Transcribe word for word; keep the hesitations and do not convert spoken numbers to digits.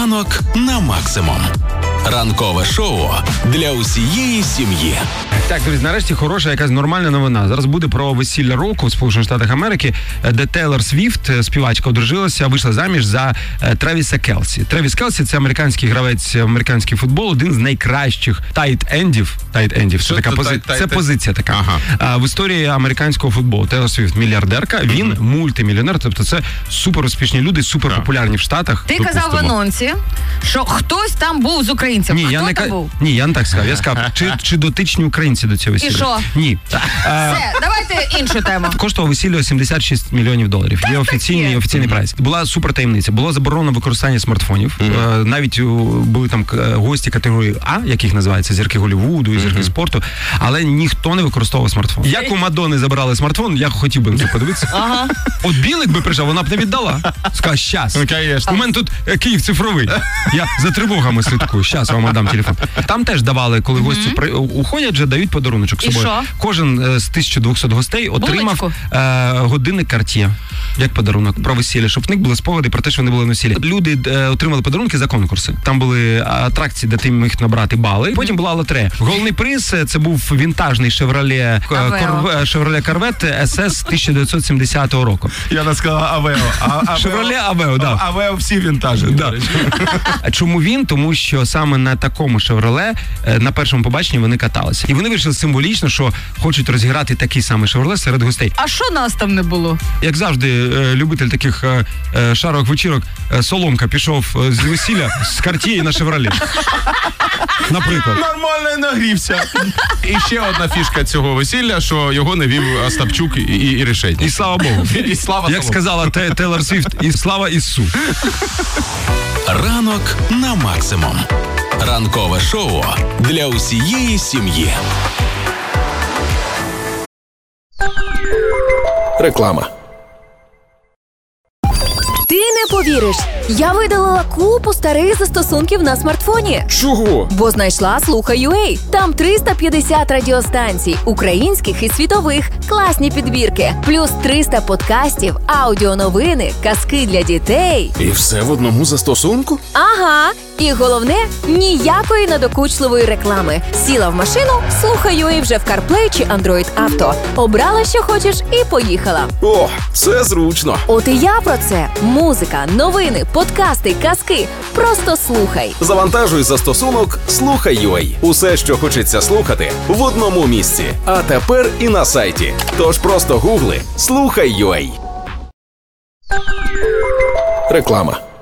Ранок на максимум. Ранкове шоу для усієї сім'ї. Так, друзі, нарешті хороша якась нормальна новина. Зараз буде про весілля року в Сполучених Штатах Америки, де Тейлор Свіфт, співачка, одружилася, вийшла заміж за Тревіса Келсі. Тревіс Келсі – це американський гравець американський футбол, один з найкращих тайт-ендів. Тайт-ендів – це така пози... це позиція така. Ага. В історії американського футболу. Тейлор Свіфт – мільярдерка, він mm-hmm. мультимільйонер, тобто це супер успішні люди, супер популярні в Штатах. Ти допустимо. Казав в анонсі, що хтось там був з українців. Ні, Хто я не там був? Ні, я не так сказав. Я сказав, чи, чи дотичні українці до цього весілля. І що? Ні. Все, давайте іншу тему. Коштував весілля сімдесят шість мільйонів доларів. Є офіційний, офіційний прайс. Була супер таємниця. Було заборонено використання смартфонів. Mm-hmm. Навіть були там гості категорії А, яких називається зірки Голлівуду і зірки mm-hmm. спорту, але ніхто не використовував смартфон. Як у Мадонни забирали смартфон, я хотів би на це подивитися. Ага. От Білик би прийшов, вона б не віддала. Сказала, щас. У мене тут Київ цифровий. Я за тривогами слідкую. Щас вам дам телефон. Там теж давали, коли гості mm-hmm. при... уходять, вже дають подаруночок з собою. Що? Кожен з тисяча двісті гостей отримав е, годинник Cartier як подарунок про весілля, щоб в них були спогади про те, що вони були на весіллі. Люди е, отримали подарунки за конкурси. Там були атракції, де ти міг набрати бали. Потім була лотерея. Головний приз – це був вінтажний Chevrolet Chevrolet Corvette ес ес тисяча дев'ятсот сімдесятого року. Я не сказала Авео. Chevrolet Aveo, да. Авео всі вінтажні. Да. Чому він? Тому що саме на такому Chevrolet на першому побаченні вони каталися. І вони вирішили символічно, що хочуть розіграти такий самий Chevrolet серед гостей. А що нас там не було? Як завжди, любитель таких шарових вечірок, Соломка пішов з весілля з Cartier на Chevrolet. Наприклад. Нормально нагрівся. І ще одна фішка цього весілля, що його не вів Остапчук і, і, і Решетнік. І слава Богу. І слава Як сказала Тейлор Свіфт, і слава Ісу. Ранок на максимум. Ранкове шоу для усієї сім'ї. Реклама. Ти не повіриш, я видалила купу старих застосунків на смартфоні. Чого? Бо знайшла Слухай.ua. Там триста п'ятдесят радіостанцій, українських і світових, класні підбірки, плюс триста подкастів, аудіоновини, казки для дітей. І все в одному застосунку? Ага. І головне, ніякої надокучливої реклами. Сіла в машину, Слухай.ua вже в CarPlay чи Android Auto. Обрала, що хочеш, і поїхала. О, це зручно. От і я про це. Музика, новини, подкасти, казки. Просто слухай. Завантажуй застосунок Слухай.ua. Усе, що хочеться слухати, в одному місці. А тепер і на сайті. Тож просто гугли Слухай.ua. Реклама.